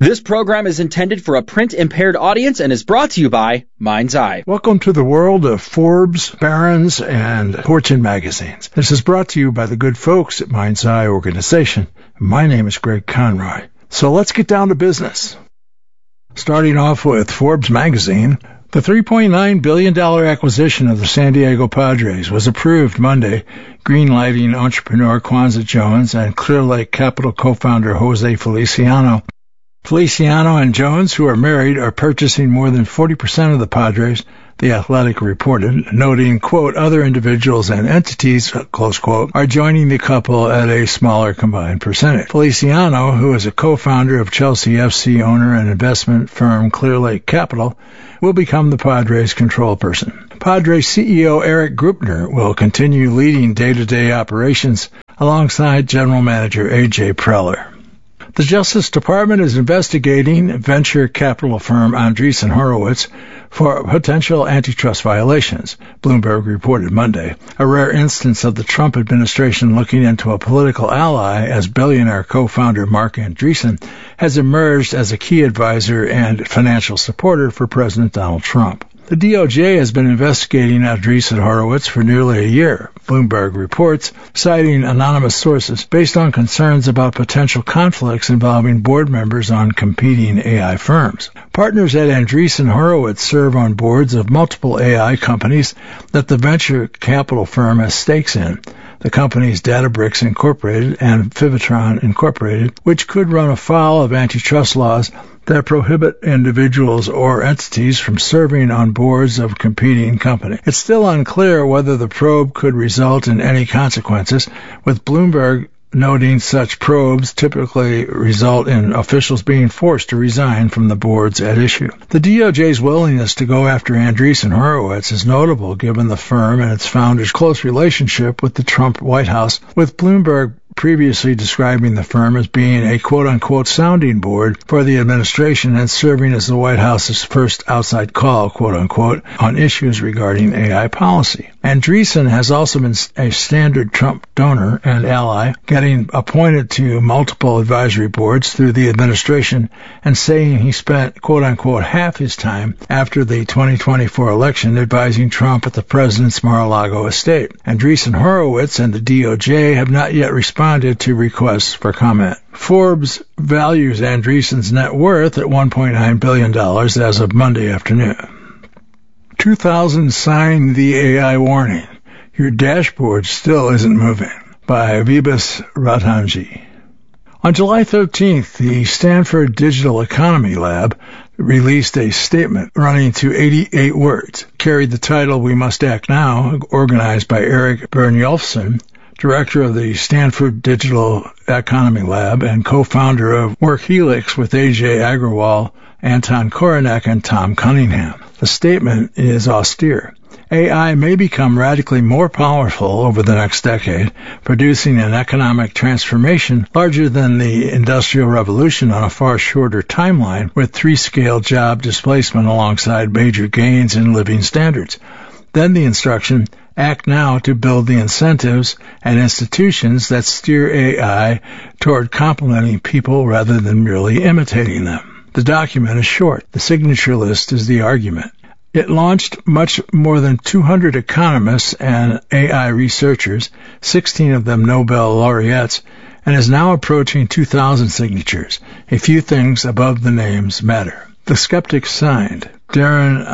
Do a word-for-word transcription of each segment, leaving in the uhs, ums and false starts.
This program is intended for a print-impaired audience and is brought to you by Mind's Eye. Welcome to the world of Forbes, Barron's, and Fortune magazines. This is brought to you by the good folks at Mind's Eye organization. My name is Greg Conroy. So let's get down to business. Starting off with Forbes magazine, the three point nine billion dollars acquisition of the San Diego Padres was approved Monday, greenlighting entrepreneur Kwanza Jones and Clear Lake Capital co-founder Jose Feliciano. Feliciano and Jones, who are married, are purchasing more than forty percent of the Padres, The Athletic reported, noting, quote, other individuals and entities, close quote, are joining the couple at a smaller combined percentage. Feliciano, who is a co-founder of Chelsea F C owner and investment firm Clear Lake Capital, will become the Padres control person. Padres C E O Eric Grupner will continue leading day-to-day operations alongside General Manager A J Preller. The Justice Department is investigating venture capital firm Andreessen Horowitz for potential antitrust violations, Bloomberg reported Monday, a rare instance of the Trump administration looking into a political ally as billionaire co-founder Mark Andreessen has emerged as a key advisor and financial supporter for President Donald Trump. The D O J has been investigating Andreessen Horowitz for nearly a year, Bloomberg reports, citing anonymous sources based on concerns about potential conflicts involving board members on competing A I firms. Partners at Andreessen Horowitz serve on boards of multiple A I companies that the venture capital firm has stakes in. The companies Databricks Incorporated and Fivitron Incorporated, which could run afoul of antitrust laws that prohibit individuals or entities from serving on boards of competing companies. It's still unclear whether the probe could result in any consequences, with Bloomberg noting such probes typically result in officials being forced to resign from the boards at issue. The D O J's willingness to go after Andreessen Horowitz is notable given the firm and its founder's close relationship with the Trump White House, with Bloomberg previously describing the firm as being a quote-unquote sounding board for the administration and serving as the White House's first outside call, quote-unquote, on issues regarding A I policy. Andreessen has also been a standard Trump donor and ally, getting appointed to multiple advisory boards through the administration and saying he spent, quote-unquote, half his time after the twenty twenty-four election advising Trump at the president's Mar-a-Lago estate. Andreessen Horowitz and the D O J have not yet responded to requests for comment. Forbes values Andreessen's net worth at one point nine billion dollars as of Monday afternoon. two thousand signed the A I warning. Your dashboard still isn't moving. By Vibhas Ratanji. On July thirteenth, the Stanford Digital Economy Lab released a statement running to eighty-eight words, carried the title We Must Act Now, organized by Eric Brynjolfsson, director of the Stanford Digital Economy Lab and co-founder of WorkHelix with A J Agrawal, Anton Koronek, and Tom Cunningham. The statement is austere. A I may become radically more powerful over the next decade, producing an economic transformation larger than the Industrial Revolution on a far shorter timeline, with three-scale job displacement alongside major gains in living standards. Then the instruction, act now to build the incentives and institutions that steer A I toward complementing people rather than merely imitating them. The document is short. The signature list is the argument. It launched much more than two hundred economists and A I researchers, sixteen of them Nobel laureates, and is now approaching two thousand signatures. A few things above the names matter. The skeptics signed Darren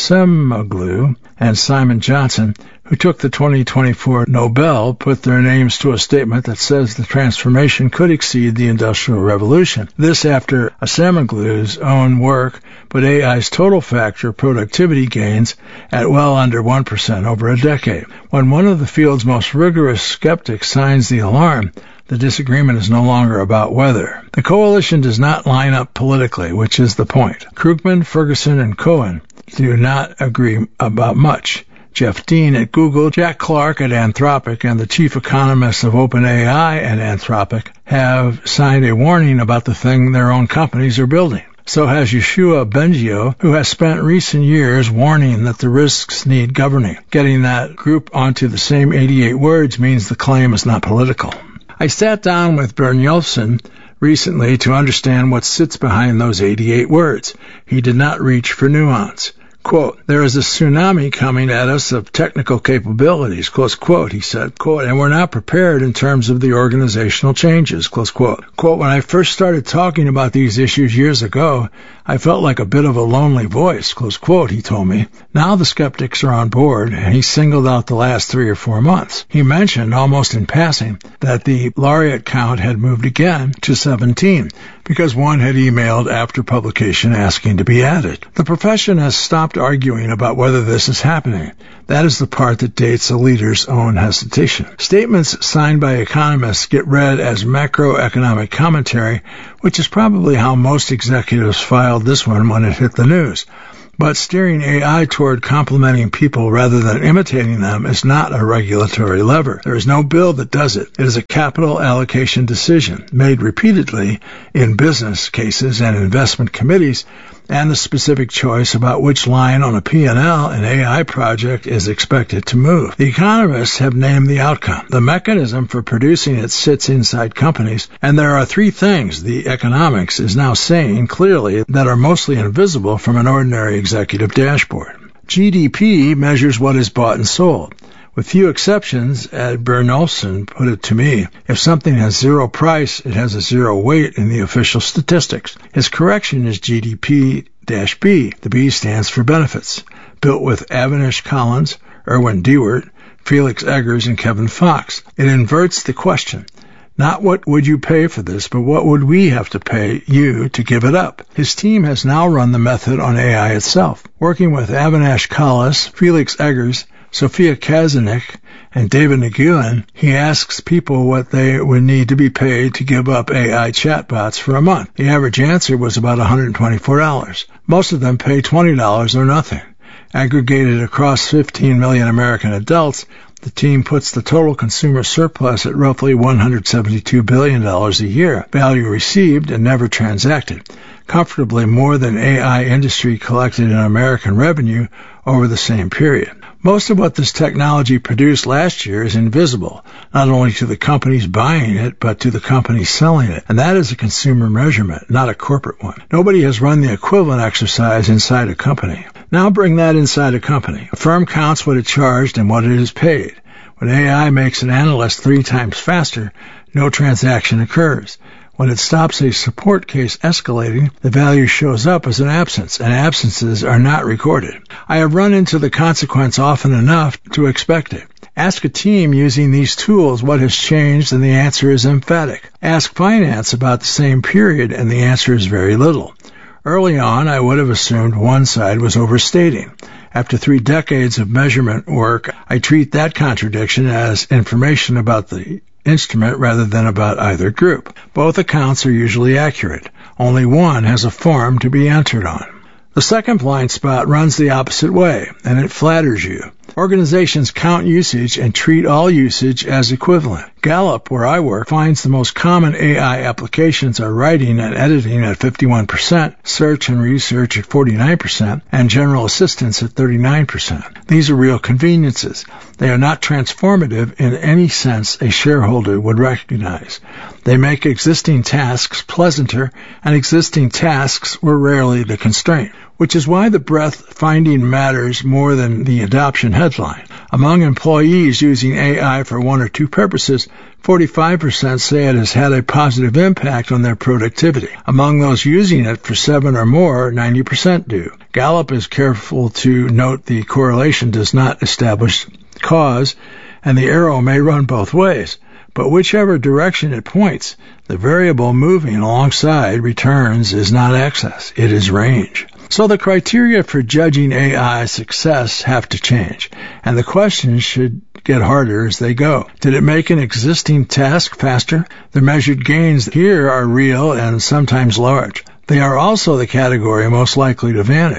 Acemoglu and Simon Johnson, who took the twenty twenty-four Nobel, put their names to a statement that says the transformation could exceed the Industrial Revolution. This after Acemoglu's own work put A I's total factor productivity gains at well under one percent over a decade. When one of the field's most rigorous skeptics signs the alarm, the disagreement is no longer about whether. The coalition does not line up politically, which is the point. Krugman, Ferguson, and Cohen do not agree about much. Jeff Dean at Google, Jack Clark at Anthropic, and the chief economists of OpenAI and Anthropic have signed a warning about the thing their own companies are building. So has Yoshua Bengio, who has spent recent years warning that the risks need governing. Getting that group onto the same eighty-eight words means the claim is not political. I sat down with Brynjolfsson recently to understand what sits behind those eighty-eight words. He did not reach for nuance. Quote, there is a tsunami coming at us of technical capabilities, close quote, he said, quote, and we're not prepared in terms of the organizational changes, close quote. Quote, when I first started talking about these issues years ago, I felt like a bit of a lonely voice, close quote, he told me. Now the skeptics are on board, and he singled out the last three or four months. He mentioned, almost in passing, that the laureate count had moved again to seventeen, because one had emailed after publication asking to be added. The profession has stopped arguing about whether this is happening. That is the part that dates a leader's own hesitation. Statements signed by economists get read as macroeconomic commentary, which is probably how most executives filed this one when it hit the news. But steering A I toward complementing people rather than imitating them is not a regulatory lever. There is no bill that does it. It is a capital allocation decision made repeatedly in business cases and investment committees, and the specific choice about which line on a P and L an A I project is expected to move. The economists have named the outcome. The mechanism for producing it sits inside companies, and there are three things the economics is now saying clearly that are mostly invisible from an ordinary executive dashboard. G D P measures what is bought and sold. With few exceptions, Ed Bernolson put it to me, if something has zero price, it has a zero weight in the official statistics. His correction is G D P B. The B stands for benefits. Built with Avinash Collins, Erwin Dewart, Felix Eggers, and Kevin Fox. It inverts the question. Not what would you pay for this, but what would we have to pay you to give it up? His team has now run the method on A I itself. Working with Avinash Collins, Felix Eggers, Sophia Kazanik, and David Nguyen, he asks people what they would need to be paid to give up A I chatbots for a month. The average answer was about one hundred twenty-four dollars. Most of them pay twenty dollars or nothing. Aggregated across fifteen million American adults, the team puts the total consumer surplus at roughly one hundred seventy-two billion dollars a year, value received and never transacted, comfortably more than A I industry collected in American revenue over the same period. Most of what this technology produced last year is invisible, not only to the companies buying it, but to the companies selling it. And that is a consumer measurement, not a corporate one. Nobody has run the equivalent exercise inside a company. Now bring that inside a company. A firm counts what it charged and what it is paid. When A I makes an analyst three times faster, no transaction occurs. When it stops a support case escalating, the value shows up as an absence, and absences are not recorded. I have run into the consequence often enough to expect it. Ask a team using these tools what has changed, and the answer is emphatic. Ask finance about the same period, and the answer is very little. Early on, I would have assumed one side was overstating. After three decades of measurement work, I treat that contradiction as information about the instrument rather than about either group. Both accounts are usually accurate. Only one has a form to be entered on. The second blind spot runs the opposite way, and it flatters you. Organizations count usage and treat all usage as equivalent. Gallup, where I work, finds the most common A I applications are writing and editing at fifty-one percent, search and research at forty-nine percent, and general assistance at thirty-nine percent. These are real conveniences. They are not transformative in any sense a shareholder would recognize. They make existing tasks pleasanter, and existing tasks were rarely the constraint, which is why the breadth finding matters more than the adoption headline. Among employees using A I for one or two purposes, forty-five percent say it has had a positive impact on their productivity. Among those using it for seven or more, ninety percent do. Gallup is careful to note the correlation does not establish cause, and the arrow may run both ways. But whichever direction it points, the variable moving alongside returns is not excess, it is range. So the criteria for judging A I success have to change, and the questions should get harder as they go. Did it make an existing task faster? The measured gains here are real and sometimes large. They are also the category most likely to vanish.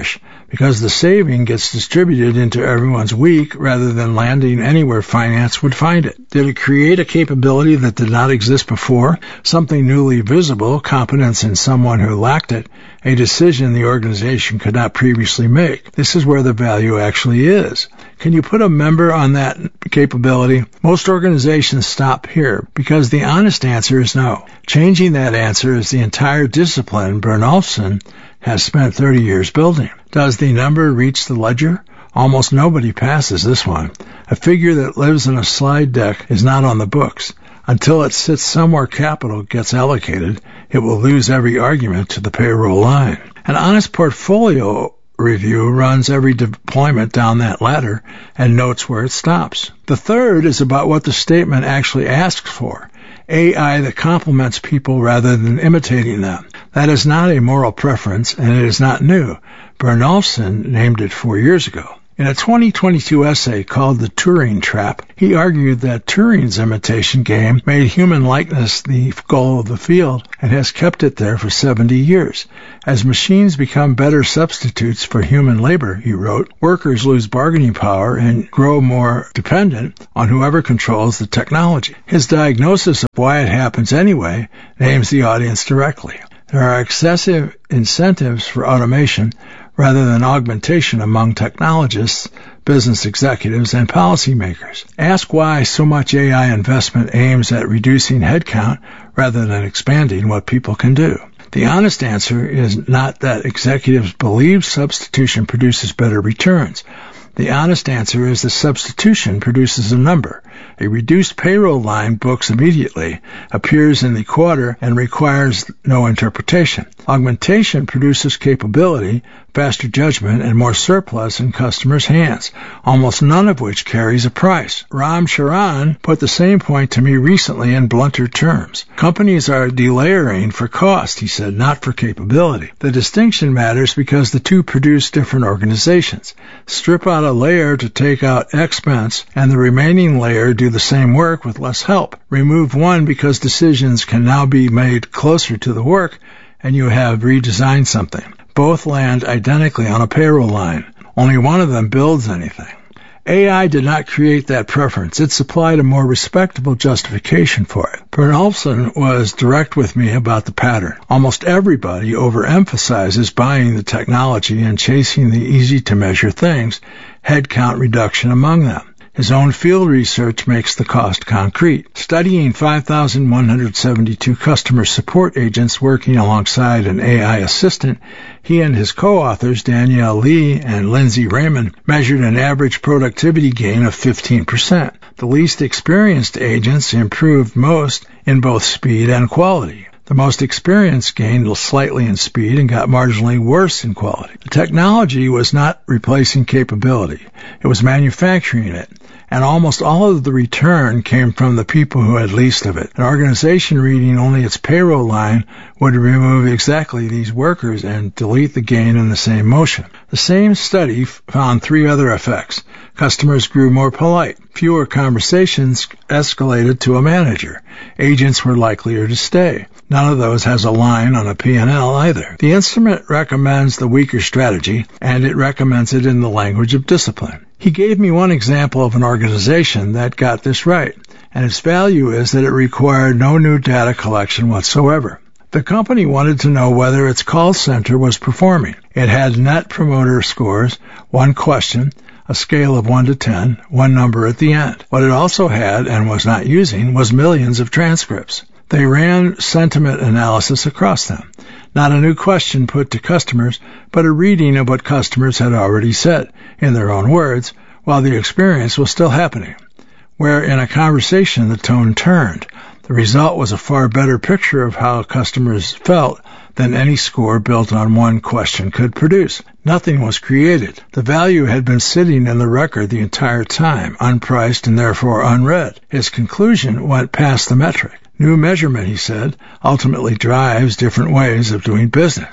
because the saving gets distributed into everyone's week rather than landing anywhere finance would find it. Did it create a capability that did not exist before, something newly visible, competence in someone who lacked it, a decision the organization could not previously make? This is where the value actually is. Can you put a member on that capability? Most organizations stop here because the honest answer is no. Changing that answer is the entire discipline Bernolfson has spent thirty years building. Does the number reach the ledger? Almost nobody passes this one. A figure that lives in a slide deck is not on the books. Until it sits somewhere capital gets allocated, it will lose every argument to the payroll line. An honest portfolio review runs every deployment down that ladder and notes where it stops. The third is about what the statement actually asks for. A I that complements people rather than imitating them. That is not a moral preference, and it is not new. Bernolfson named it four years ago. In a twenty twenty-two essay called The Turing Trap, he argued that Turing's imitation game made human likeness the goal of the field and has kept it there for seventy years. As machines become better substitutes for human labor, he wrote, workers lose bargaining power and grow more dependent on whoever controls the technology. His diagnosis of why it happens anyway names the audience directly. There are excessive incentives for automation rather than augmentation among technologists, business executives, and policymakers. Ask why so much A I investment aims at reducing headcount rather than expanding what people can do. The honest answer is not that executives believe substitution produces better returns. The honest answer is the substitution produces a number. A reduced payroll line books immediately, appears in the quarter, and requires no interpretation. Augmentation produces capability, faster judgment, and more surplus in customers' hands, almost none of which carries a price. Ram Charan put the same point to me recently in blunter terms. Companies are delayering for cost, he said, not for capability. The distinction matters because the two produce different organizations. Strip out a layer to take out expense, and the remaining layer do the same work with less help. Remove one because decisions can now be made closer to the work, and you have redesigned something. Both land identically on a payroll line. Only one of them builds anything. A I did not create that preference. It supplied a more respectable justification for it. Bernolfson was direct with me about the pattern. Almost everybody overemphasizes buying the technology and chasing the easy-to-measure things, headcount reduction among them. His own field research makes the cost concrete. Studying five thousand one hundred seventy-two customer support agents working alongside an A I assistant, he and his co-authors, Danielle Lee and Lindsay Raymond, measured an average productivity gain of fifteen percent. The least experienced agents improved most in both speed and quality. The most experienced gained slightly in speed and got marginally worse in quality. The technology was not replacing capability. It was manufacturing it. And almost all of the return came from the people who had least of it. An organization reading only its payroll line would remove exactly these workers and delete the gain in the same motion. The same study found three other effects. Customers grew more polite. Fewer conversations escalated to a manager. Agents were likelier to stay. None of those has a line on a P and L either. The instrument recommends the weaker strategy, and it recommends it in the language of discipline. He gave me one example of an organization that got this right, and its value is that it required no new data collection whatsoever. The company wanted to know whether its call center was performing. It had net promoter scores, one question, a scale of one to ten, one number at the end. What it also had, and was not using, was millions of transcripts. They ran sentiment analysis across them. Not a new question put to customers, but a reading of what customers had already said, in their own words, while the experience was still happening. Where in a conversation the tone turned. The result was a far better picture of how customers felt than any score built on one question could produce. Nothing was created. The value had been sitting in the record the entire time, unpriced and therefore unread. His conclusion went past the metric. New measurement, he said, ultimately drives different ways of doing business.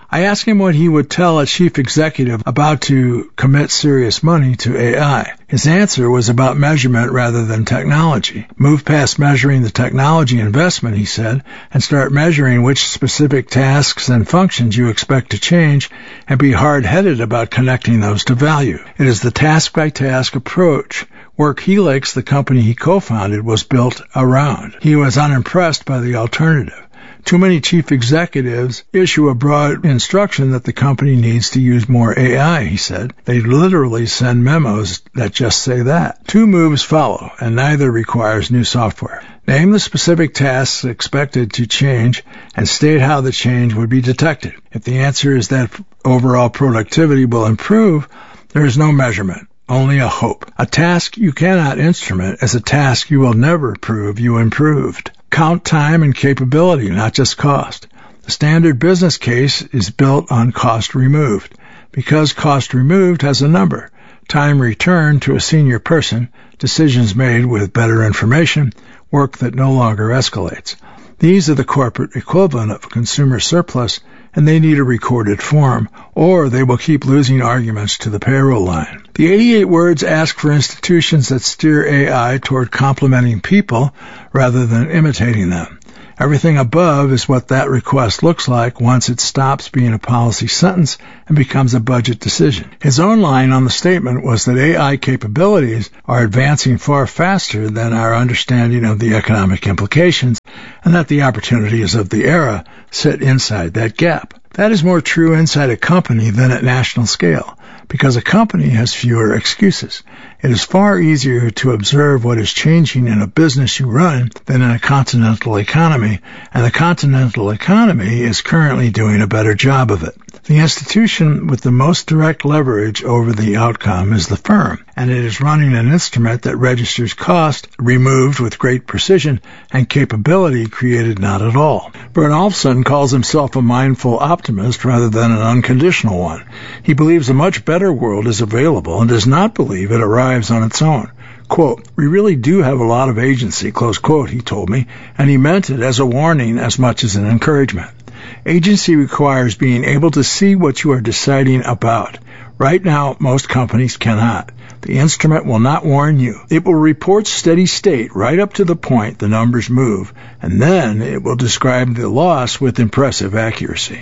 I asked him what he would tell a chief executive about to commit serious money to A I. His answer was about measurement rather than technology. Move past measuring the technology investment, he said, and start measuring which specific tasks and functions you expect to change, and be hard-headed about connecting those to value. It is the task-by-task approach WorkHelix, the company he co-founded, was built around. He was unimpressed by the alternative. Too many chief executives issue a broad instruction that the company needs to use more A I, he said. They literally send memos that just say that. Two moves follow, and neither requires new software. Name the specific tasks expected to change and state how the change would be detected. If the answer is that overall productivity will improve, there is no measurement, only a hope. A task you cannot instrument is a task you will never prove you improved. Count time and capability, not just cost. The standard business case is built on cost removed. Because cost removed has a number. Time returned to a senior person, decisions made with better information, work that no longer escalates. These are the corporate equivalent of consumer surplus, and they need a recorded form, or they will keep losing arguments to the payroll line. The eighty-eight words ask for institutions that steer A I toward complementing people rather than imitating them. Everything above is what that request looks like once it stops being a policy sentence and becomes a budget decision. His own line on the statement was that A I capabilities are advancing far faster than our understanding of the economic implications, and that the opportunities of the era sit inside that gap. That is more true inside a company than at national scale, because a company has fewer excuses. It is far easier to observe what is changing in a business you run than in a continental economy, and the continental economy is currently doing a better job of it. The institution with the most direct leverage over the outcome is the firm, and it is running an instrument that registers cost removed with great precision and capability created not at all. Bert Olufsen calls himself a mindful optimist rather than an unconditional one. He believes a much better world is available and does not believe it arrives on its own. Quote, "We really do have a lot of agency," close quote, he told me, and he meant it as a warning as much as an encouragement. Agency requires being able to see what you are deciding about. Right now, most companies cannot. The instrument will not warn you. It will report steady state right up to the point the numbers move, and then it will describe the loss with impressive accuracy.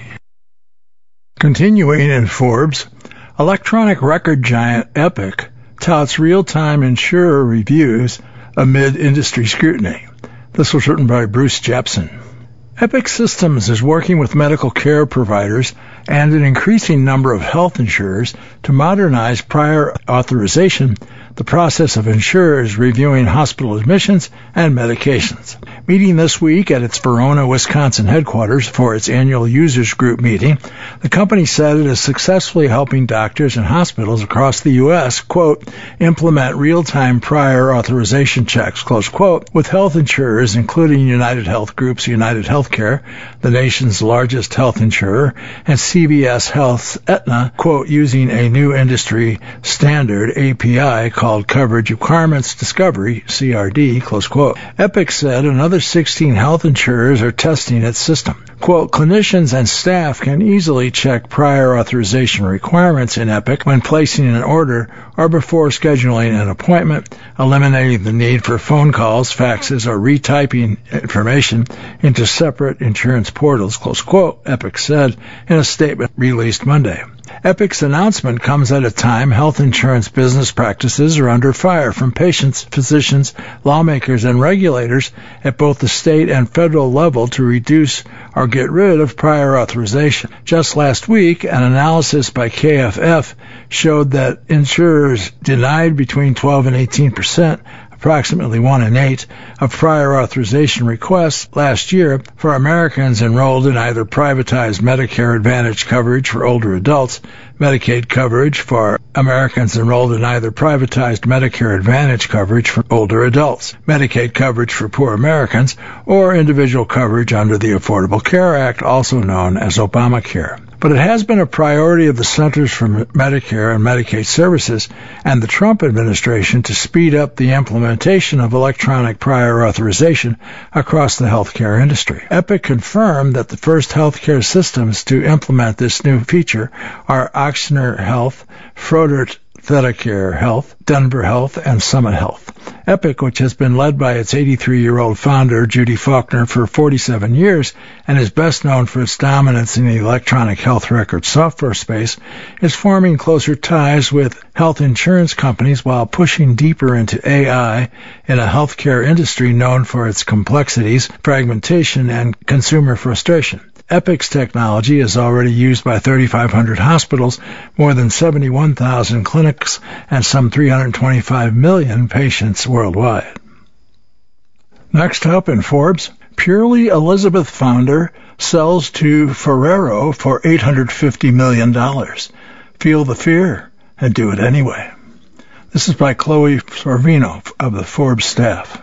Continuing in Forbes, electronic record giant Epic touts real-time insurer reviews amid industry scrutiny. This was written by Bruce Jepson. Epic Systems is working with medical care providers and an increasing number of health insurers to modernize prior authorization, the process of insurers reviewing hospital admissions and medications. Meeting this week at its Verona, Wisconsin headquarters for its annual users group meeting, the company said it is successfully helping doctors and hospitals across the U S, quote, implement real-time prior authorization checks, close quote, with health insurers including United Health Group's United Healthcare, the nation's largest health insurer, and C V S Health's Aetna, quote, using a new industry standard A P I called Coverage Requirements Discovery, C R D, close quote. Epic said another sixteen health insurers are testing its system. Quote, clinicians and staff can easily check prior authorization requirements in Epic when placing an order or before scheduling an appointment, eliminating the need for phone calls, faxes, or retyping information into separate insurance portals, close quote, Epic said in a statement released Monday. Epic's announcement comes at a time health insurance business practices are under fire from patients, physicians, lawmakers, and regulators at both the state and federal level to reduce or get rid of prior authorization. Just last week, an analysis by K F F showed that insurers denied between twelve and eighteen percent, approximately one in eight, of prior authorization requests last year for Americans enrolled in either privatized Medicare Advantage coverage for older adults, Medicaid coverage for Americans enrolled in either privatized Medicare Advantage coverage for older adults, Medicaid coverage for poor Americans, or individual coverage under the Affordable Care Act, also known as Obamacare. But it has been a priority of the Centers for Medicare and Medicaid Services and the Trump administration to speed up the implementation of electronic prior authorization across the healthcare industry. Epic confirmed that the first healthcare systems to implement this new feature are Ochsner Health, Froedtert Thetacare Health, Denver Health, and Summit Health. Epic, which has been led by its eighty-three-year-old founder, Judy Faulkner, for forty-seven years and is best known for its dominance in the electronic health record software space, is forming closer ties with health insurance companies while pushing deeper into A I in a healthcare industry known for its complexities, fragmentation, and consumer frustration. Epic's technology is already used by thirty-five hundred hospitals, more than seventy-one thousand clinics, and some three hundred twenty-five million patients worldwide. Next up in Forbes, Purely Elizabeth founder sells to Ferrero for eight hundred fifty million dollars. Feel the fear and do it anyway. This is by Chloe Sorvino of the Forbes staff.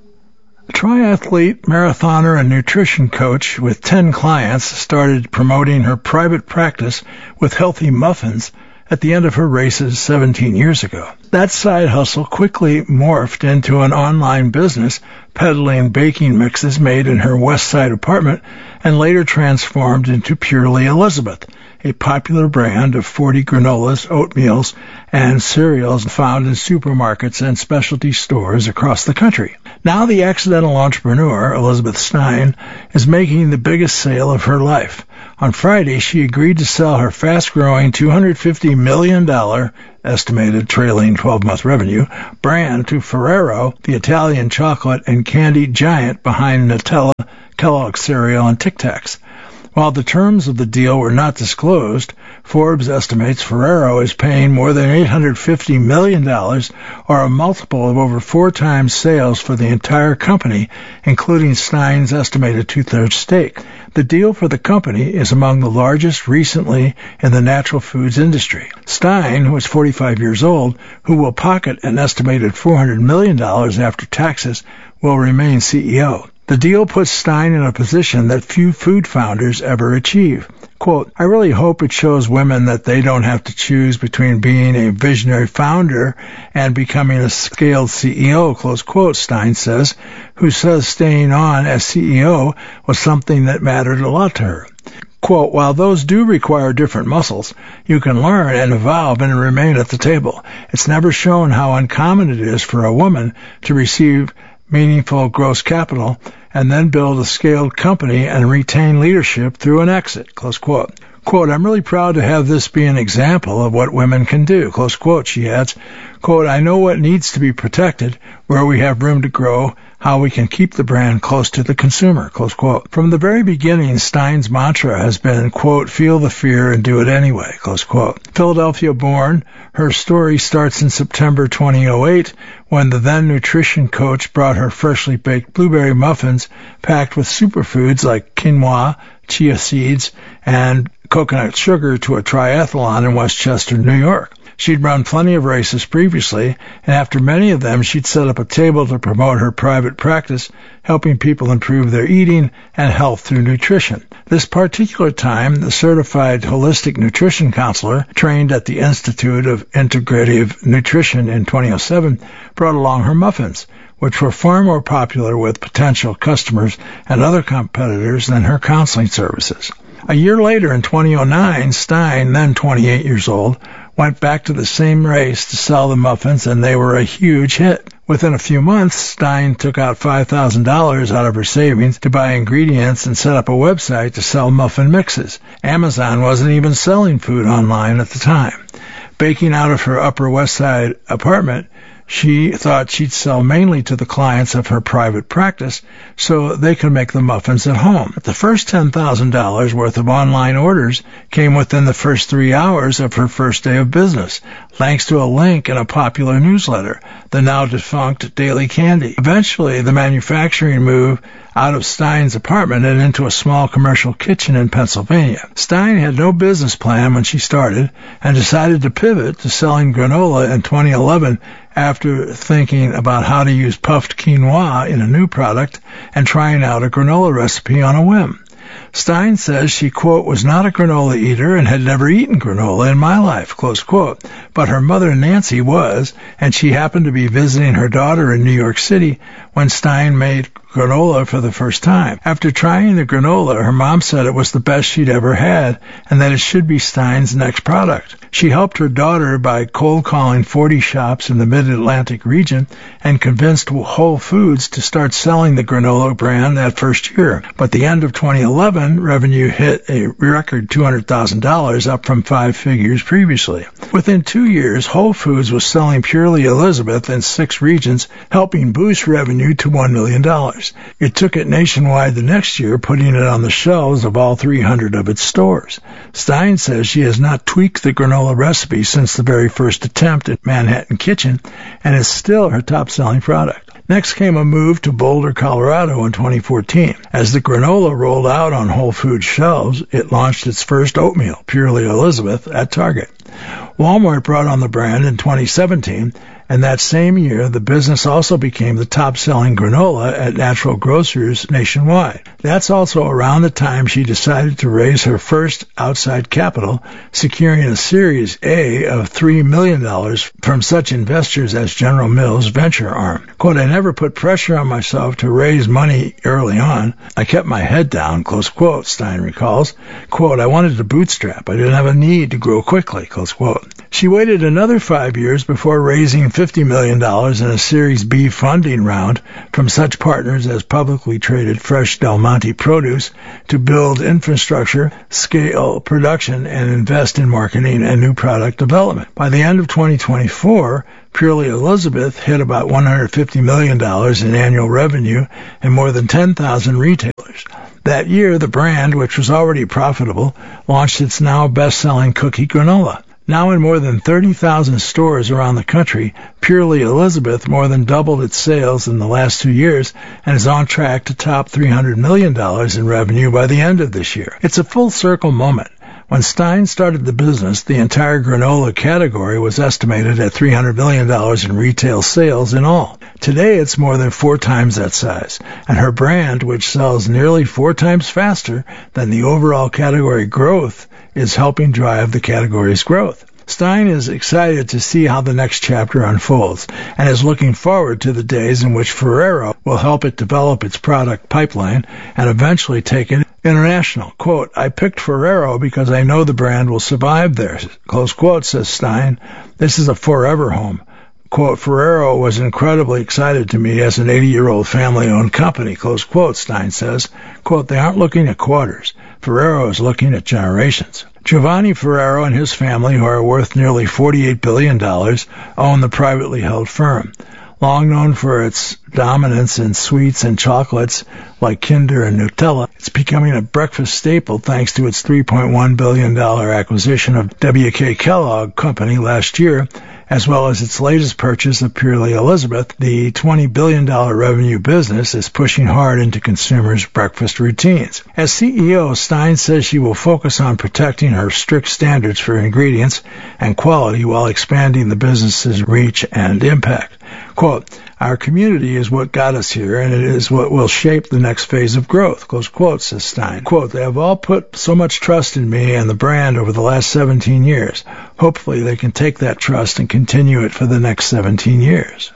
A triathlete, marathoner, and nutrition coach with ten clients started promoting her private practice with healthy muffins at the end of her races seventeen years ago. That side hustle quickly morphed into an online business peddling baking mixes made in her West Side apartment and later transformed into Purely Elizabeth, a popular brand of forty granolas, oatmeals, and cereals found in supermarkets and specialty stores across the country. Now the accidental entrepreneur, Elizabeth Stein, is making the biggest sale of her life. On Friday, she agreed to sell her fast-growing two hundred fifty million dollars estimated trailing twelve-month revenue brand to Ferrero, the Italian chocolate and candy giant behind Nutella, Kellogg's cereal, and Tic Tacs. While the terms of the deal were not disclosed, Forbes estimates Ferrero is paying more than eight hundred fifty million dollars, or a multiple of over four times sales for the entire company, including Stein's estimated two-thirds stake. The deal for the company is among the largest recently in the natural foods industry. Stein, who is forty-five years old, who will pocket an estimated four hundred million dollars after taxes, will remain C E O. The deal puts Stein in a position that few food founders ever achieve. Quote, I really hope it shows women that they don't have to choose between being a visionary founder and becoming a scaled C E O, close quote, Stein says, who says staying on as C E O was something that mattered a lot to her. Quote, while those do require different muscles, you can learn and evolve and remain at the table. It's never shown how uncommon it is for a woman to receive meaningful gross capital and then build a scaled company and retain leadership through an exit, close quote. Quote, I'm really proud to have this be an example of what women can do, close quote, she adds. Quote, I know what needs to be protected, where we have room to grow, how we can keep the brand close to the consumer, close quote. From the very beginning, Stein's mantra has been, quote, feel the fear and do it anyway, close quote. Philadelphia born, her story starts in September two thousand eight, when the then nutrition coach brought her freshly baked blueberry muffins packed with superfoods like quinoa, chia seeds, and coconut sugar to a triathlon in Westchester, New York. She'd run plenty of races previously, and after many of them, she'd set up a table to promote her private practice, helping people improve their eating and health through nutrition. This particular time, the certified holistic nutrition counselor, trained at the Institute of Integrative Nutrition in two thousand seven, brought along her muffins, which were far more popular with potential customers and other competitors than her counseling services. A year later, in two thousand nine, Stein, then twenty-eight years old, went back to the same race to sell the muffins, and they were a huge hit. Within a few months, Stein took out five thousand dollars out of her savings to buy ingredients and set up a website to sell muffin mixes. Amazon wasn't even selling food online at the time. Baking out of her Upper West Side apartment, she thought she'd sell mainly to the clients of her private practice so they could make the muffins at home. But the first ten thousand dollars worth of online orders came within the first three hours of her first day of business, thanks to a link in a popular newsletter, the now defunct Daily Candy. Eventually, the manufacturing moved out of Stein's apartment and into a small commercial kitchen in Pennsylvania. Stein had no business plan when she started and decided to pivot to selling granola in twenty eleven after thinking about how to use puffed quinoa in a new product and trying out a granola recipe on a whim. Stein says she, quote, was not a granola eater and had never eaten granola in my life, close quote. But her mother, Nancy, was, and she happened to be visiting her daughter in New York City when Stein made granola for the first time. After trying the granola, her mom said it was the best she'd ever had and that it should be Stein's next product. She helped her daughter by cold calling forty shops in the mid-Atlantic region and convinced Whole Foods to start selling the granola brand that first year. But the end of twenty eleven, revenue hit a record two hundred thousand dollars, up from five figures previously. Within two years, Whole Foods was selling Purely Elizabeth in six regions, helping boost revenue to one million dollars. It took it nationwide the next year, putting it on the shelves of all three hundred of its stores. Stein says she has not tweaked the granola recipe since the very first attempt at Manhattan Kitchen, and is still her top-selling product. Next came a move to Boulder, Colorado in twenty fourteen. As the granola rolled out on Whole Foods shelves, it launched its first oatmeal, Purely Elizabeth, at Target. Walmart brought on the brand in twenty seventeen, and that same year, the business also became the top-selling granola at Natural Grocers nationwide. That's also around the time she decided to raise her first outside capital, securing a Series A of three million dollars from such investors as General Mills' venture arm. Quote, I never put pressure on myself to raise money early on. I kept my head down, close quote, Stein recalls. Quote, I wanted to bootstrap. I didn't have a need to grow quickly, close quote. She waited another five years before raising fifty million dollars in a Series B funding round from such partners as publicly traded Fresh Del Monte Produce to build infrastructure, scale production, and invest in marketing and new product development. By the end of twenty twenty-four, Purely Elizabeth hit about one hundred fifty million dollars in annual revenue and more than ten thousand retailers. That year, the brand, which was already profitable, launched its now best-selling cookie granola. Now in more than thirty thousand stores around the country, Purely Elizabeth more than doubled its sales in the last two years and is on track to top three hundred million dollars in revenue by the end of this year. It's a full-circle moment. When Stein started the business, the entire granola category was estimated at three hundred million dollars in retail sales in all. Today, it's more than four times that size, and her brand, which sells nearly four times faster than the overall category growth, is helping drive the category's growth. Stein is excited to see how the next chapter unfolds and is looking forward to the days in which Ferrero will help it develop its product pipeline and eventually take it international. Quote, I picked Ferrero because I know the brand will survive there. Close quote, says Stein. This is a forever home. Quote, Ferrero was incredibly excited to me as an eighty-year-old family-owned company. Close quote, Stein says. Quote, they aren't looking at quarters. Ferrero is looking at generations. Giovanni Ferrero and his family, who are worth nearly forty-eight billion dollars, own the privately held firm. Long known for its dominance in sweets and chocolates like Kinder and Nutella, it's becoming a breakfast staple thanks to its three point one billion dollars acquisition of W K Kellogg Company last year, as well as its latest purchase of Purely Elizabeth. The twenty billion dollars revenue business is pushing hard into consumers' breakfast routines. As C E O, Stein says she will focus on protecting her strict standards for ingredients and quality while expanding the business's reach and impact. Quote, our community is what got us here, and it is what will shape the next phase of growth, close quote, says Stein. Quote, they have all put so much trust in me and the brand over the last seventeen years. Hopefully they can take that trust and continue it for the next seventeen years.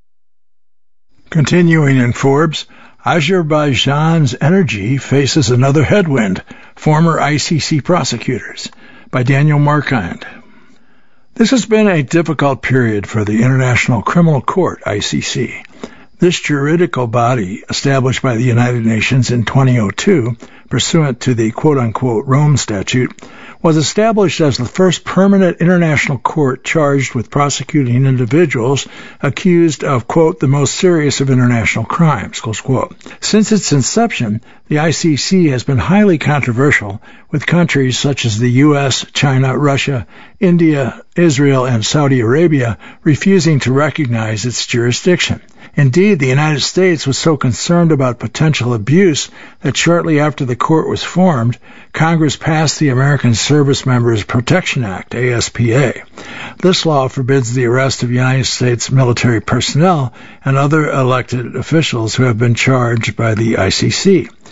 Continuing in Forbes, Azerbaijan's energy faces another headwind, former I C C prosecutors, by Daniel Markind. This has been a difficult period for the International Criminal Court, I C C. This juridical body, established by the United Nations in twenty oh two, pursuant to the quote-unquote Rome Statute, was established as the first permanent international court charged with prosecuting individuals accused of, quote, the most serious of international crimes, close quote. Since its inception, the I C C has been highly controversial, with countries such as the U S, China, Russia, India, Israel, and Saudi Arabia refusing to recognize its jurisdiction. Indeed, the United States was so concerned about potential abuse that shortly after the court was formed, Congress passed the American Service Members Protection Act, A S P A. This law forbids the arrest of United States military personnel and other elected officials who have been charged by the I C C.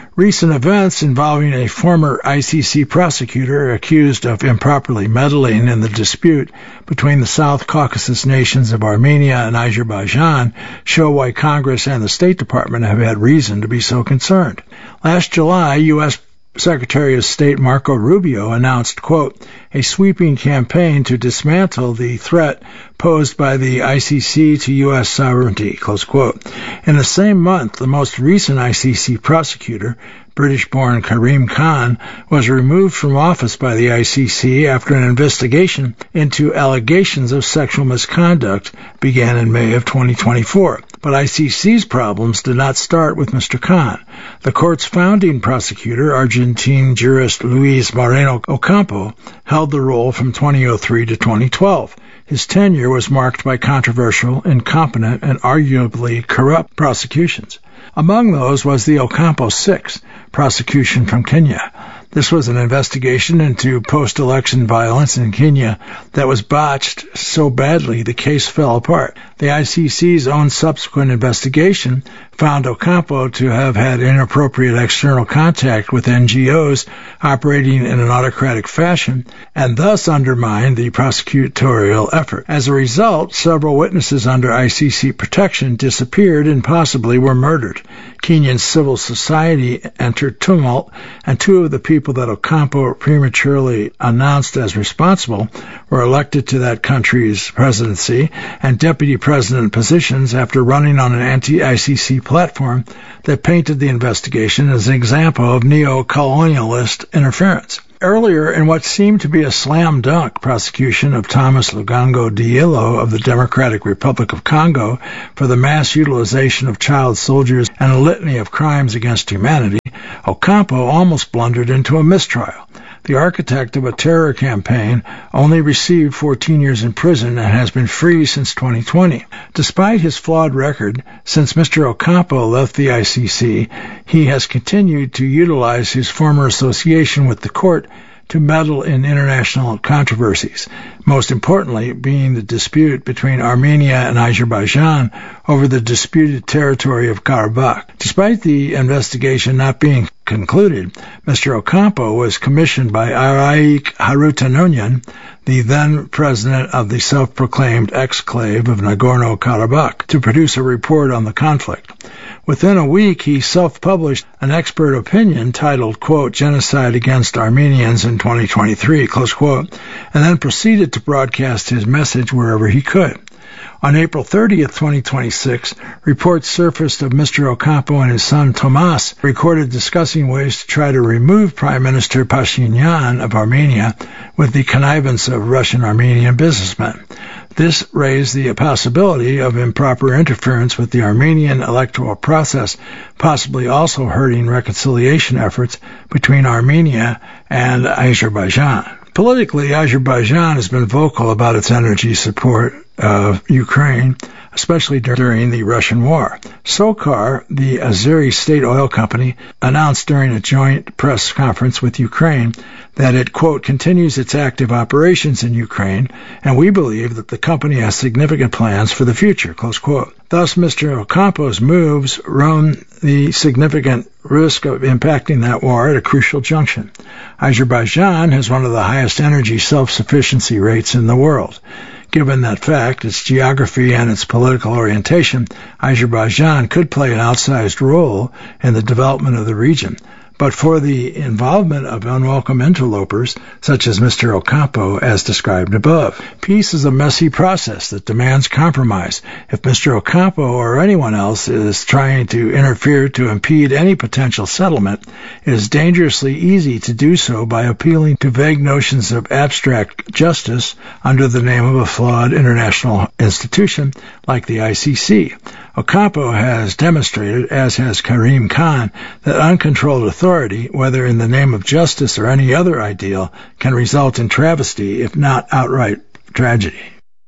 Recent events involving a former I C C prosecutor accused of improperly meddling in the dispute between the South Caucasus nations of Armenia and Azerbaijan show why Congress and the State Department have had reason to be so concerned. Last July, U S Secretary of State Marco Rubio announced, quote, a sweeping campaign to dismantle the threat posed by the I C C to U S sovereignty, close quote. In the same month, the most recent I C C prosecutor, British-born Karim Khan, was removed from office by the I C C after an investigation into allegations of sexual misconduct began in May of twenty twenty-four. But I C C's problems did not start with Mister Khan. The court's founding prosecutor, Argentine jurist Luis Moreno Ocampo, held the role from two thousand three to twenty twelve. His tenure was marked by controversial, incompetent, and arguably corrupt prosecutions. Among those was the Ocampo six prosecution from Kenya. This was an investigation into post-election violence in Kenya that was botched so badly the case fell apart. The I C C's own subsequent investigation found Ocampo to have had inappropriate external contact with N G Os operating in an autocratic fashion and thus undermined the prosecutorial effort. As a result, several witnesses under I C C protection disappeared and possibly were murdered. Kenyan civil society entered tumult, and two of the people that Ocampo prematurely announced as responsible were elected to that country's presidency and deputy president positions after running on an anti-I C C platform that painted the investigation as an example of neo-colonialist interference. Earlier, in what seemed to be a slam dunk prosecution of Thomas Lugango Diallo of the Democratic Republic of Congo for the mass utilization of child soldiers and a litany of crimes against humanity, Ocampo almost blundered into a mistrial. The architect of a terror campaign only received fourteen years in prison and has been free since twenty twenty. Despite his flawed record, since Mister Ocampo left the I C C, he has continued to utilize his former association with the court to meddle in international controversies, most importantly being the dispute between Armenia and Azerbaijan over the disputed territory of Karabakh. Despite the investigation not being concluded, Mister Ocampo was commissioned by Araik Harutyunyan, the then president of the self-proclaimed exclave of Nagorno-Karabakh, to produce a report on the conflict. Within a week, he self-published an expert opinion titled, quote, Genocide Against Armenians in twenty twenty-three, close quote, and then proceeded to broadcast his message wherever he could. On April thirtieth, twenty twenty-six, reports surfaced of Mister Ocampo and his son Tomas recorded discussing ways to try to remove Prime Minister Pashinyan of Armenia with the connivance of Russian-Armenian businessmen. This raised the possibility of improper interference with the Armenian electoral process, possibly also hurting reconciliation efforts between Armenia and Azerbaijan. Politically, Azerbaijan has been vocal about its energy support of Ukraine, especially during the Russian war. SOCAR, the Azeri state oil company, announced during a joint press conference with Ukraine that it, quote, continues its active operations in Ukraine, and we believe that the company has significant plans for the future, close quote. Thus, Mister Ocampo's moves run the significant risk of impacting that war at a crucial junction. Azerbaijan has one of the highest energy self-sufficiency rates in the world. Given that fact, its geography and its political orientation, Azerbaijan could play an outsized role in the development of the region. But for the involvement of unwelcome interlopers, such as Mister Ocampo, as described above. Peace is a messy process that demands compromise. If Mister Ocampo or anyone else is trying to interfere to impede any potential settlement, it is dangerously easy to do so by appealing to vague notions of abstract justice under the name of a flawed international institution like the I C C. Ocampo has demonstrated, as has Karim Khan, that uncontrolled authority, whether in the name of justice or any other ideal, can result in travesty, if not outright tragedy.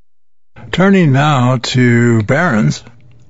Turning now to Barron's,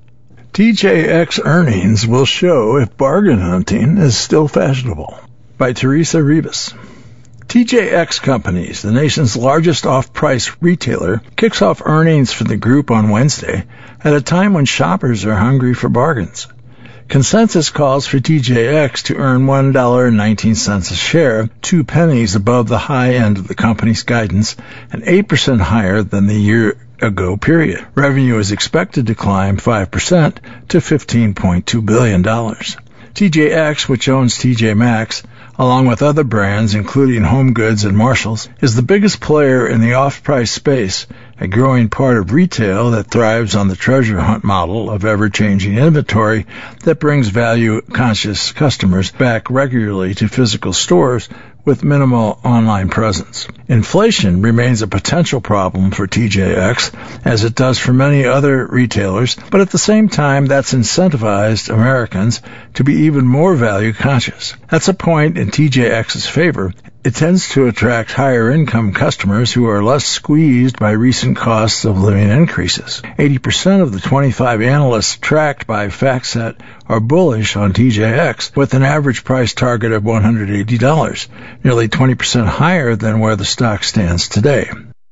T J X earnings will show if bargain hunting is still fashionable, by Teresa Rivas. T J X Companies, the nation's largest off-price retailer, kicks off earnings for the group on Wednesday at a time when shoppers are hungry for bargains. Consensus calls for T J X to earn one dollar and nineteen cents a share, two pennies above the high end of the company's guidance, and eight percent higher than the year ago period. Revenue is expected to climb five percent to fifteen point two billion dollars. T J X, which owns T J Maxx, along with other brands including Home Goods and Marshalls, is the biggest player in the off-price space, a growing part of retail that thrives on the treasure hunt model of ever-changing inventory that brings value-conscious customers back regularly to physical stores with minimal online presence. Inflation remains a potential problem for T J X, as it does for many other retailers, but at the same time, that's incentivized Americans to be even more value-conscious. That's a point in T J X's favor. It tends to attract higher-income customers who are less squeezed by recent costs of living increases. eighty percent of the twenty-five analysts tracked by FactSet are bullish on T J X, with an average price target of one hundred eighty dollars, nearly twenty percent higher than where the stock stands today.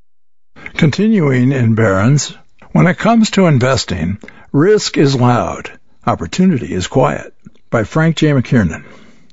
Continuing in Barron's, when it comes to investing, risk is loud, opportunity is quiet, by Frank J. McKiernan.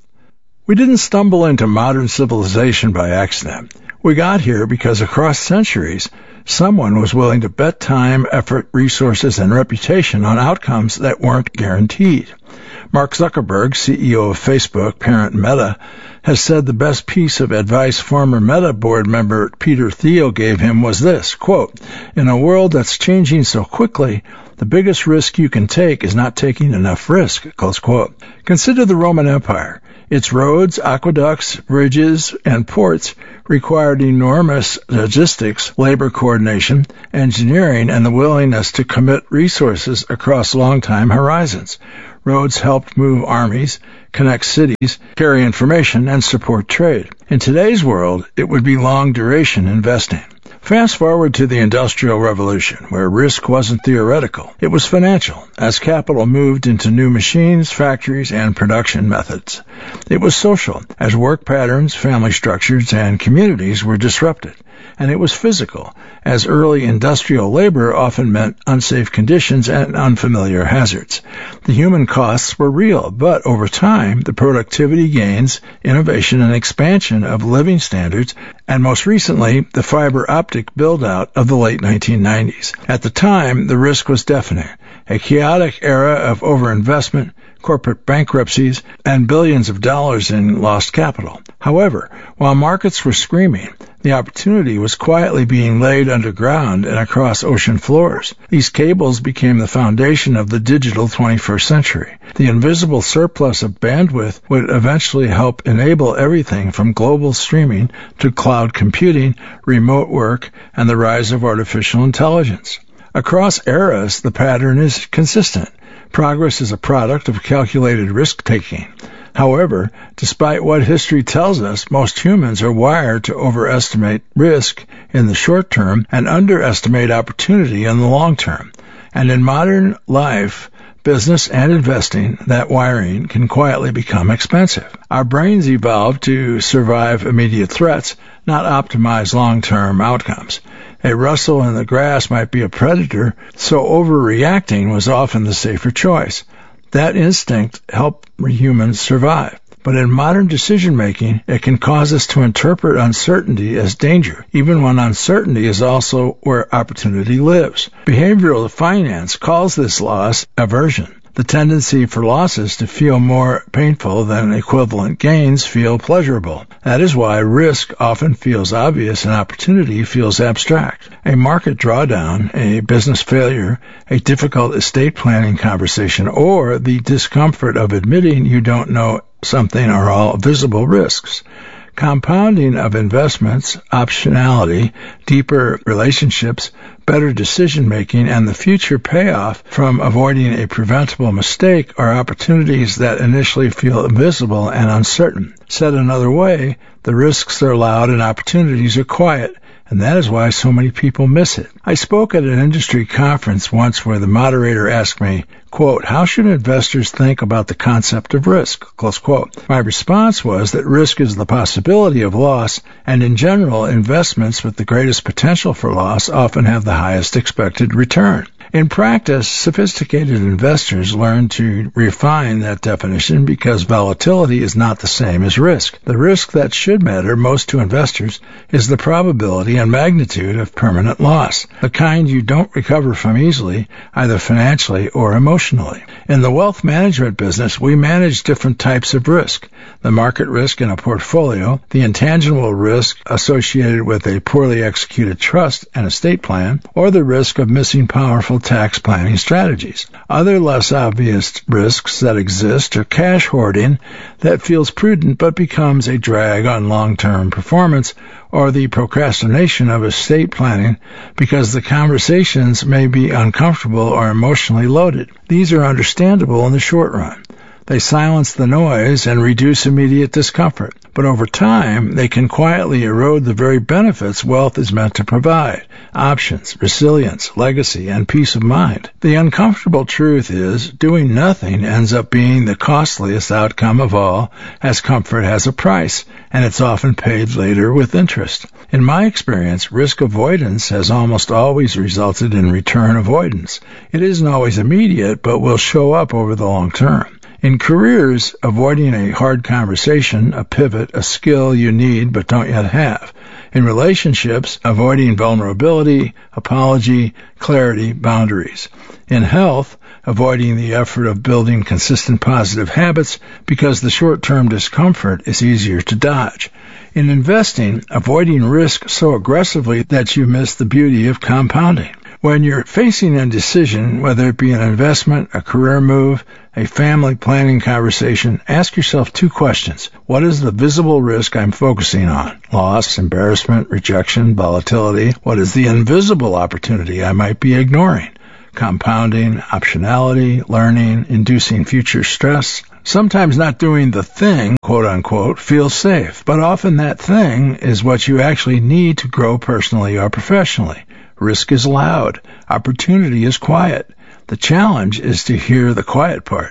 We didn't stumble into modern civilization by accident. We got here because across centuries, someone was willing to bet time, effort, resources, and reputation on outcomes that weren't guaranteed. Mark Zuckerberg, C E O of Facebook, parent Meta, has said the best piece of advice former Meta board member Peter Thiel gave him was this, quote, "In a world that's changing so quickly, the biggest risk you can take is not taking enough risk," close quote. Consider the Roman Empire. Its roads, aqueducts, bridges, and ports required enormous logistics, labor coordination, engineering, and the willingness to commit resources across long time horizons. Roads helped move armies, connect cities, carry information, and support trade. In today's world, it would be long-duration investing. Fast forward to the Industrial Revolution, where risk wasn't theoretical. It was financial, as capital moved into new machines, factories, and production methods. It was social, as work patterns, family structures, and communities were disrupted. And it was physical, as early industrial labor often meant unsafe conditions and unfamiliar hazards. The human costs were real, but over time, the productivity gains, innovation, and expansion of living standards, and most recently, the fiber optic build-out of the late nineteen nineties. At the time, the risk was definite, a chaotic era of overinvestment, corporate bankruptcies, and billions of dollars in lost capital. However, while markets were screaming, the opportunity was quietly being laid underground and across ocean floors. These cables became the foundation of the digital twenty-first century. The invisible surplus of bandwidth would eventually help enable everything from global streaming to cloud computing, remote work, and the rise of artificial intelligence. Across eras, the pattern is consistent. Progress is a product of calculated risk-taking. However, despite what history tells us, most humans are wired to overestimate risk in the short term and underestimate opportunity in the long term. And in modern life, business and investing, that wiring can quietly become expensive. Our brains evolved to survive immediate threats, not optimize long-term outcomes. A rustle in the grass might be a predator, so overreacting was often the safer choice. That instinct helped humans survive. But in modern decision-making, it can cause us to interpret uncertainty as danger, even when uncertainty is also where opportunity lives. Behavioral finance calls this loss aversion, the tendency for losses to feel more painful than equivalent gains feel pleasurable. That is why risk often feels obvious and opportunity feels abstract. A market drawdown, a business failure, a difficult estate planning conversation, or the discomfort of admitting you don't know something are all visible risks. Compounding of investments, optionality, deeper relationships, better decision-making, and the future payoff from avoiding a preventable mistake are opportunities that initially feel invisible and uncertain. Said another way, the risks are loud and opportunities are quiet, and that is why so many people miss it. I spoke at an industry conference once where the moderator asked me, quote, "How should investors think about the concept of risk?" Close quote. My response was that risk is the possibility of loss, and in general, investments with the greatest potential for loss often have the highest expected return. In practice, sophisticated investors learn to refine that definition because volatility is not the same as risk. The risk that should matter most to investors is the probability and magnitude of permanent loss, the kind you don't recover from easily, either financially or emotionally. In the wealth management business, we manage different types of risk: the market risk in a portfolio, the intangible risk associated with a poorly executed trust and estate plan, or the risk of missing powerful tax planning strategies. Other less obvious risks that exist are cash hoarding that feels prudent but becomes a drag on long-term performance, or the procrastination of estate planning because the conversations may be uncomfortable or emotionally loaded. These are understandable in the short run. They silence the noise and reduce immediate discomfort, but over time they can quietly erode the very benefits wealth is meant to provide: options, resilience, legacy, and peace of mind. The uncomfortable truth is doing nothing ends up being the costliest outcome of all, as comfort has a price, and it's often paid later with interest. In my experience, risk avoidance has almost always resulted in return avoidance. It isn't always immediate, but will show up over the long term. In careers, avoiding a hard conversation, a pivot, a skill you need but don't yet have. In relationships, avoiding vulnerability, apology, clarity, boundaries. In health, avoiding the effort of building consistent positive habits because the short-term discomfort is easier to dodge. In investing, avoiding risk so aggressively that you miss the beauty of compounding. When you're facing a decision, whether it be an investment, a career move, a family planning conversation, ask yourself two questions. What is the visible risk I'm focusing on? Loss, embarrassment, rejection, volatility. What is the invisible opportunity I might be ignoring? Compounding, optionality, learning, inducing future stress. Sometimes not doing the thing, quote-unquote, feels safe, but often that thing is what you actually need to grow personally or professionally. Risk is loud. Opportunity is quiet. The challenge is to hear the quiet part.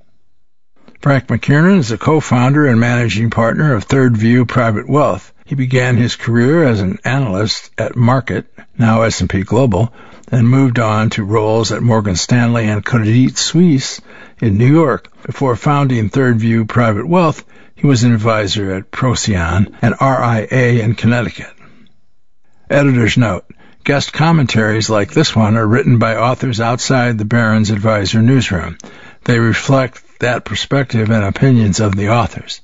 Frank McKiernan is a co-founder and managing partner of Third View Private Wealth. He began his career as an analyst at Market, now S and P Global, then moved on to roles at Morgan Stanley and Credit Suisse in New York. Before founding Third View Private Wealth, he was an advisor at Procyon and R I A in Connecticut. Editor's note: guest commentaries like this one are written by authors outside the Barron's Advisor newsroom. They reflect that perspective and opinions of the authors.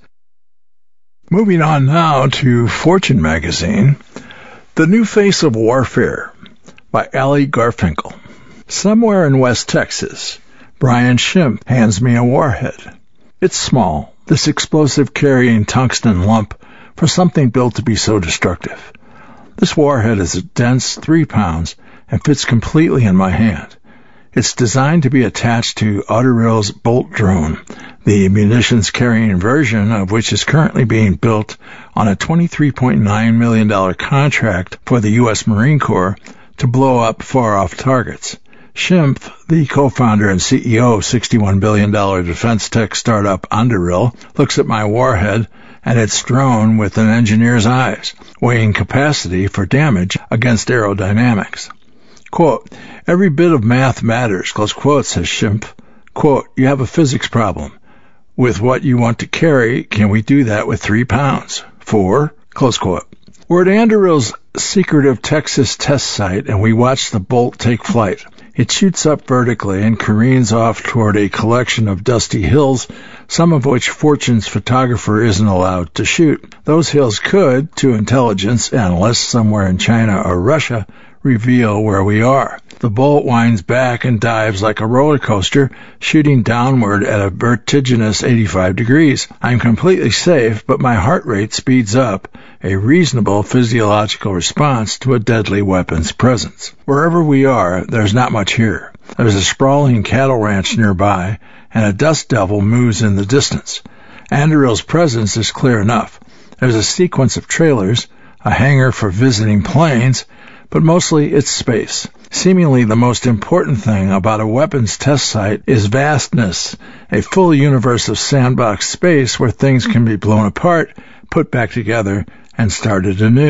Moving on now to Fortune magazine, The New Face of Warfare by Ali Garfinkel. Somewhere in West Texas, Brian Schimpf hands me a warhead. It's small, this explosive-carrying tungsten lump for something built to be so destructive. This warhead is a dense three pounds and fits completely in my hand. It's designed to be attached to Autorill's Bolt drone, the munitions-carrying version of which is currently being built on a twenty-three point nine million dollars contract for the U S Marine Corps to blow up far-off targets. Schimpf, the co-founder and C E O of sixty-one billion dollars defense tech startup Anduril, looks at my warhead and its drone with an engineer's eyes, weighing capacity for damage against aerodynamics. Quote, every bit of math matters, close quote, says Schimpf. Quote, you have a physics problem. With what you want to carry, can we do that with three pounds? Four, close quote. We're at Anduril's secretive Texas test site, and we watch the Bolt take flight. It shoots up vertically and careens off toward a collection of dusty hills, some of which Fortune's photographer isn't allowed to shoot. Those hills could, to intelligence analysts somewhere in China or Russia, reveal where we are. The Bolt winds back and dives like a roller coaster, shooting downward at a vertiginous eighty-five degrees. I'm completely safe, but my heart rate speeds up, a reasonable physiological response to a deadly weapon's presence. Wherever we are, there's not much here. There's a sprawling cattle ranch nearby, and a dust devil moves in the distance. Anduril's presence is clear enough. There's a sequence of trailers, a hangar for visiting planes, but mostly it's space. Seemingly the most important thing about a weapons test site is vastness, a full universe of sandbox space where things can be blown apart, put back together, and started anew.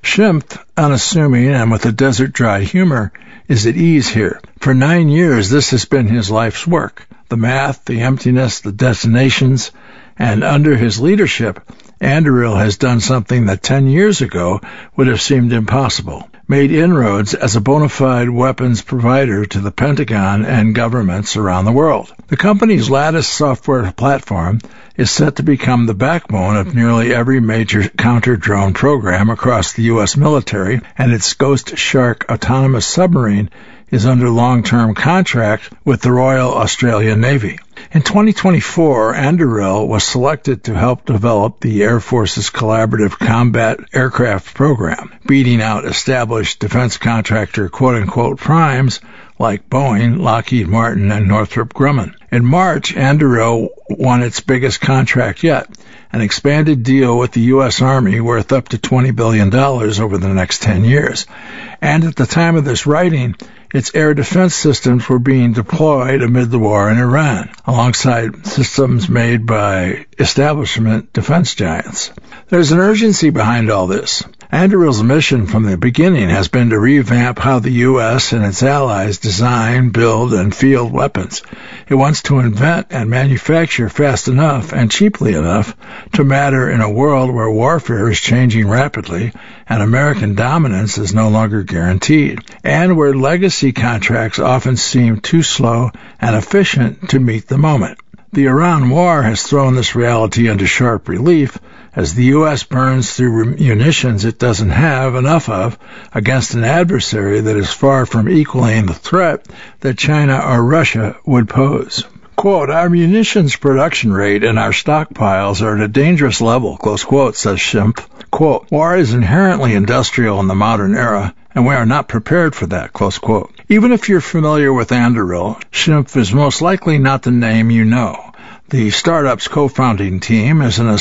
Schimpf, unassuming and with a desert-dry humor, is at ease here. For nine years, this has been his life's work. The math, the emptiness, the destinations, and under his leadership, Anduril has done something that ten years ago would have seemed impossible. Made inroads as a bona fide weapons provider to the Pentagon and governments around the world. The company's Lattice software platform is set to become the backbone of nearly every major counter-drone program across the U S military, and its Ghost Shark autonomous submarine is under long-term contract with the Royal Australian Navy. In twenty twenty-four, Anduril was selected to help develop the Air Force's Collaborative Combat Aircraft Program, beating out established defense contractor quote-unquote primes like Boeing, Lockheed Martin, and Northrop Grumman. In March, Anduril won its biggest contract yet, an expanded deal with the U S Army worth up to twenty billion dollars over the next ten years. And at the time of this writing, its air defense systems were being deployed amid the war in Iran, alongside systems made by establishment defense giants. There's an urgency behind all this. Anduril's mission from the beginning has been to revamp how the U S and its allies design, build, and field weapons. It wants to invent and manufacture fast enough and cheaply enough to matter in a world where warfare is changing rapidly and American dominance is no longer guaranteed, and where legacy contracts often seem too slow and efficient to meet the moment. The Iran war has thrown this reality into sharp relief as the U S burns through munitions it doesn't have enough of against an adversary that is far from equaling the threat that China or Russia would pose. Quote, our munitions production rate and our stockpiles are at a dangerous level, close quote, says Schimpf. Quote, war is inherently industrial in the modern era, and we are not prepared for that, close quote. Even if you're familiar with Anduril, Schimpf is most likely not the name you know. The startup's co-founding team is an